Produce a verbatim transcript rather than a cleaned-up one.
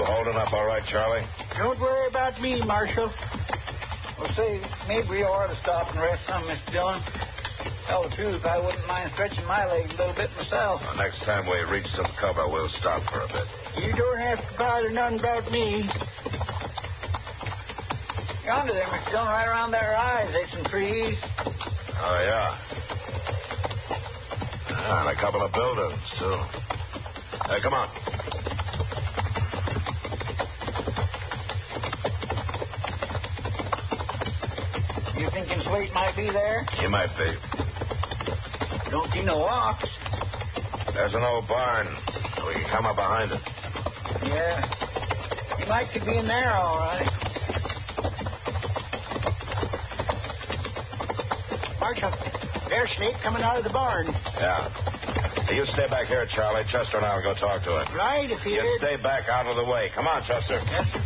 You holding up all right, Charlie? Don't worry about me, Marshal. Well, say, maybe we ought to stop and rest some, Mister Dillon. Tell the truth, I wouldn't mind stretching my legs a little bit myself. Well, next time we reach some cover, we'll stop for a bit. You don't have to bother none about me. Yonder there, Mister Dillon, right around their eyes, there's some trees. Oh, yeah. Ah, and a couple of buildings, too. Hey, come on. You thinking Slate might be there? He might be. Don't see no ox. There's an old barn. We can come up behind it. Yeah. He might could be in there, all right. Marshal, there's Snake coming out of the barn. Yeah. Hey, you stay back here, Charlie. Chester and I will go talk to him. Right, if he You is. stay back out of the way. Come on, Chester. Yes, sir.